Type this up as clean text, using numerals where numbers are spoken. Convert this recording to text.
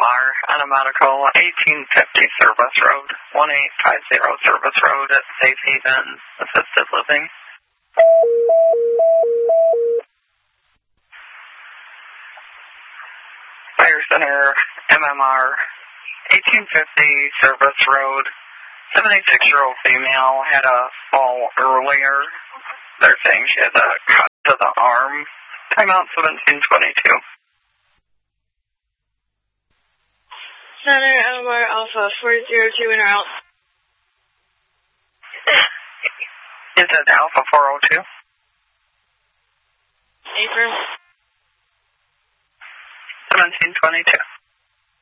MMR on a medical, 1850 Service Road, 1850 Service Road at Safe Haven Assisted Living. Fire Center, MMR, 1850 Service Road, 76-year-old female had a fall earlier. They're saying she had a cut to the arm. Timeout 1722. Center, MMR Alpha 402 in or out. Is it Alpha 402? Affirm. 1722.